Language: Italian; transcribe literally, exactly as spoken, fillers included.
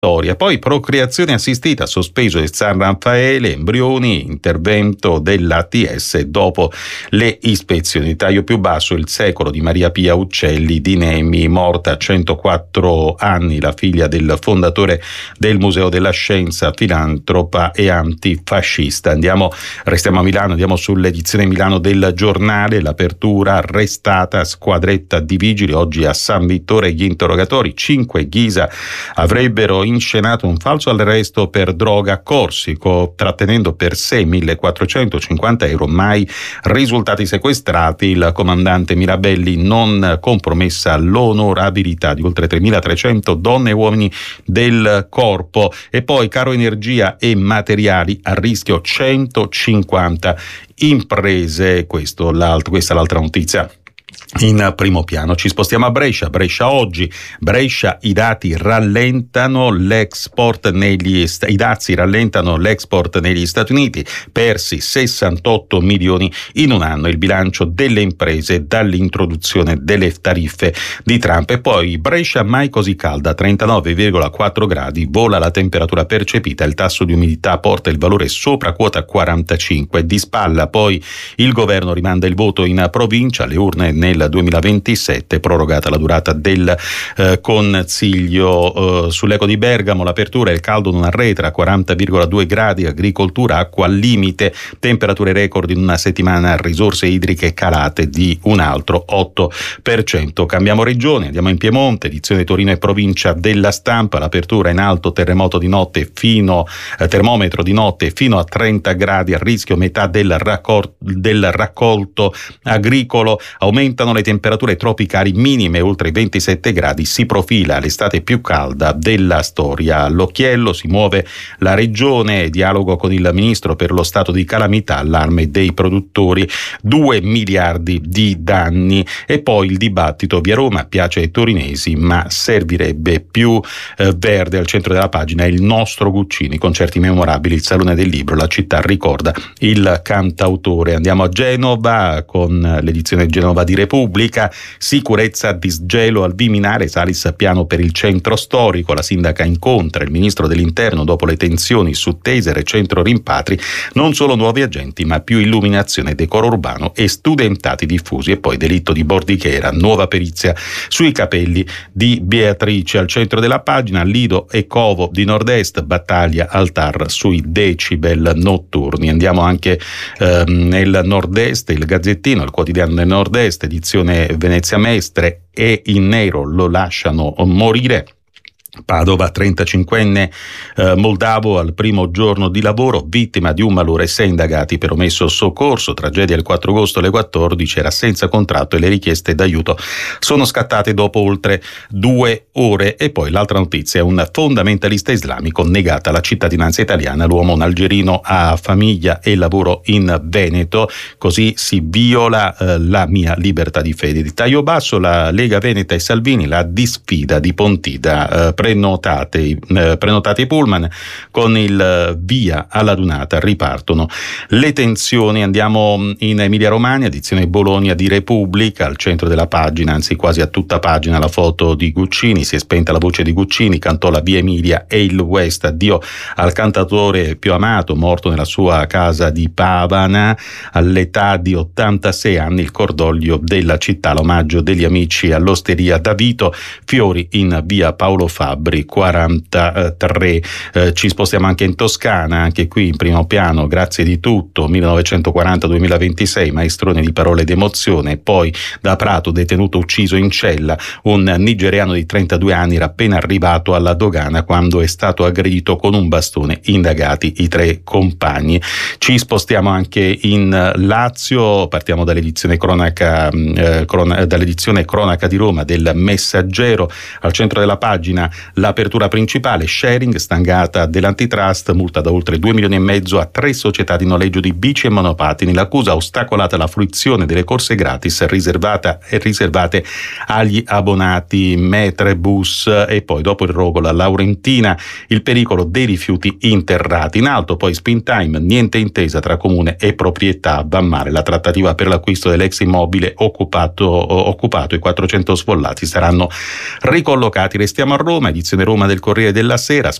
Poi procreazione assistita, sospeso il San Raffaele, embrioni, intervento dell'A T S dopo le ispezioni. Taglio più basso, il secolo di Maria Pia Uccelli di Nemi, morta a centoquattro anni, la figlia del fondatore del Museo della Scienza, filantropa e antifascista. Andiamo, restiamo a Milano, andiamo sull'edizione Milano del Giornale, l'apertura, arrestata squadretta di vigili, oggi a San Vittore gli interrogatori, cinque Ghisa avrebbero inscenato un falso arresto per droga a Corsico, trattenendo per sé millequattrocentocinquanta euro, mai risultati sequestrati. Il comandante Mirabelli, non compromessa l'onorabilità di oltre tremilatrecento donne e uomini del corpo. E poi caro energia e materiali, a rischio centocinquanta imprese. Questo, l'alt- questa è l'altra notizia in primo piano. Ci spostiamo a Brescia. Brescia oggi. Brescia, i dati rallentano l'export negli i dazi rallentano l'export negli Stati Uniti, persi sessantotto milioni in un anno, il bilancio delle imprese dall'introduzione delle tariffe di Trump. E poi Brescia mai così calda, trentanove virgola quattro gradi, vola la temperatura percepita, il tasso di umidità porta il valore sopra quota quarantacinque. Di spalla poi il governo rimanda il voto in provincia, le urne nel duemilaventisette, prorogata la durata del eh, consiglio. Eh, sull'Eco di Bergamo, l'apertura, il caldo non arretra, quaranta virgola due gradi, agricoltura, acqua al limite, temperature record in una settimana, risorse idriche calate di un altro otto per cento. Cambiamo regione, andiamo in Piemonte, edizione Torino e provincia della Stampa, l'apertura in alto, terremoto di notte fino eh, termometro di notte fino a trenta gradi, a rischio metà del, raccol- del raccolto agricolo, aumentano le temperature tropicali minime oltre i ventisette gradi, si profila l'estate più calda della storia. All'occhiello si muove la regione, dialogo con il ministro per lo stato di calamità, allarme dei produttori, due miliardi di danni. E poi il dibattito, via Roma piace ai torinesi ma servirebbe più eh, verde. Al centro della pagina il nostro Guccini, concerti memorabili, il Salone del Libro, la città ricorda il cantautore. Andiamo a Genova con l'edizione Genova di Repubblica, sicurezza, disgelo al Viminale, Salis piano per il centro storico, la sindaca incontra il ministro dell'interno dopo le tensioni su Taser e centro rimpatri, non solo nuovi agenti ma più illuminazione, decoro urbano e studentati diffusi. E poi delitto di Bordighera, nuova perizia sui capelli di Beatrice. Al centro della pagina Lido e Covo di Nord-Est, battaglia al TAR sui decibel notturni. Andiamo anche ehm, nel Nord-Est, il Gazzettino, il quotidiano del Nord-Est, edizione Venezia Mestre, e in nero lo lasciano morire. Padova, trentacinquenne eh, moldavo al primo giorno di lavoro, vittima di un malore, sei indagati per omesso soccorso. Tragedia il quattro agosto alle quattordici, era senza contratto e le richieste d'aiuto sono scattate dopo oltre due ore. E poi l'altra notizia, un fondamentalista islamico, negata la cittadinanza italiana, l'uomo un algerino ha famiglia e lavoro in Veneto, così si viola eh, la mia libertà di fede. Di taglio basso, la Lega Veneta e Salvini, la disfida di Pontida, eh, prenotate, eh, prenotati i pullman, con il via alla Dunata ripartono le tensioni. Andiamo in Emilia Romagna, edizione Bologna di Repubblica, al centro della pagina, anzi quasi a tutta pagina, la foto di Guccini, si è spenta la voce di Guccini, cantò la Via Emilia e il West, addio al cantautore più amato, morto nella sua casa di Pavana all'età di ottantasei anni, il cordoglio della città, l'omaggio degli amici all'Osteria da Vito, fiori in via Paolo Fabri quarantatré. Eh, ci spostiamo anche in Toscana, anche qui in primo piano, grazie di tutto, millenovecentoquaranta duemilaventisei, maestrone di parole d'emozione. Poi da Prato, detenuto ucciso in cella, un nigeriano di trentadue anni era appena arrivato alla dogana quando è stato aggredito con un bastone, indagati i tre compagni. Ci spostiamo anche in Lazio, partiamo dall'edizione cronaca, eh, cron- dall'edizione cronaca di Roma del Messaggero. Al centro della pagina l'apertura principale, sharing, stangata dell'antitrust, multa da oltre due milioni e mezzo a tre società di noleggio di bici e monopattini, l'accusa ostacolata la fruizione delle corse gratis riservata e riservate agli abbonati Metrebus. E poi dopo il rogo la Laurentina, il pericolo dei rifiuti interrati. In alto poi Spin Time, niente intesa tra comune e proprietà, va male la trattativa per l'acquisto dell'ex immobile occupato, occupato i quattrocento sfollati saranno ricollocati. Restiamo a Roma, edizione Roma del Corriere della Sera.